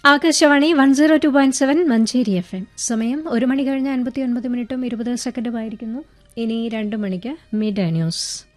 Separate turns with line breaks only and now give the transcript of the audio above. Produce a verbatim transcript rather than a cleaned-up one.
Akashvani one zero two point seven Manjeri F M. സമയം ഒരു മണി കഴിഞ്ഞ് അൻപത്തി ഒൻപത് മിനിറ്റും ഇരുപത് സെക്കൻഡുമായിരിക്കുന്നു. ഇനി രണ്ട് മണിക്ക് മിഡ് ന്യൂസ്.